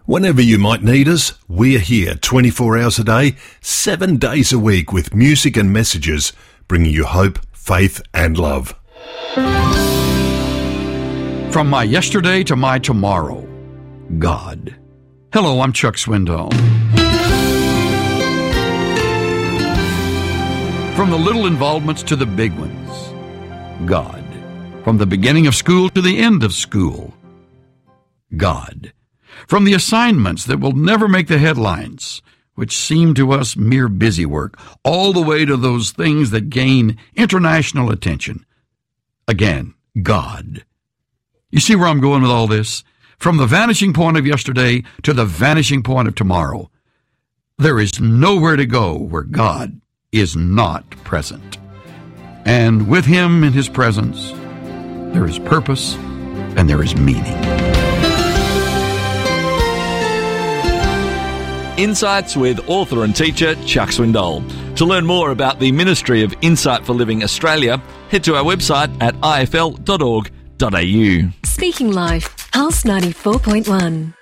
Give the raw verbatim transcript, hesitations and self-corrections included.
Whenever you might need us, we're here twenty-four hours a day, seven days a week with music and messages, bringing you hope, faith and love. From my yesterday to my tomorrow, God. Hello, I'm Chuck Swindoll. From the little involvements to the big ones, God. From the beginning of school to the end of school, God. From the assignments that will never make the headlines, which seem to us mere busy work, all the way to those things that gain international attention. Again, God. You see where I'm going with all this? From the vanishing point of yesterday to the vanishing point of tomorrow, there is nowhere to go where God is not present. And with Him in His presence, there is purpose and there is meaning. Insights with author and teacher Chuck Swindoll. To learn more about the Ministry of Insight for Living Australia, head to our website at I F L dot org dot A U. Speaking Life, Pulse ninety-four point one.